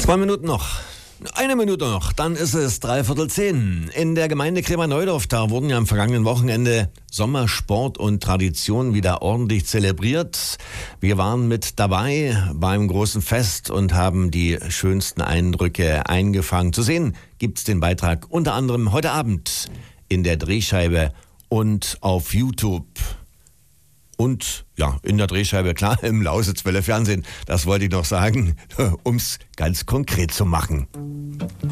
2 Minuten noch. 1 Minute noch, dann ist es 9:45. In der Gemeinde Krämer-Neudorf, da wurden ja am vergangenen Wochenende Sommersport und Tradition wieder ordentlich zelebriert. Wir waren mit dabei beim großen Fest und haben die schönsten Eindrücke eingefangen. Zu sehen gibt's den Beitrag unter anderem heute Abend in der Drehscheibe und auf YouTube. Und ja, in der Drehscheibe, klar, im Lausitzwelle Fernsehen. Das wollte ich noch sagen, um's ganz konkret zu machen.